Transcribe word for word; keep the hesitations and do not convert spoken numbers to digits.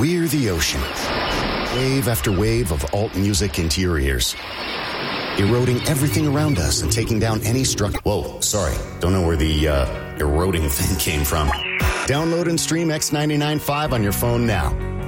We're the ocean. Wave after wave of alt music into your ears. Eroding everything around us and taking down any struck... Whoa, sorry. Don't know where the uh, eroding thing came from. Download and stream X ninety-nine point five on your phone now.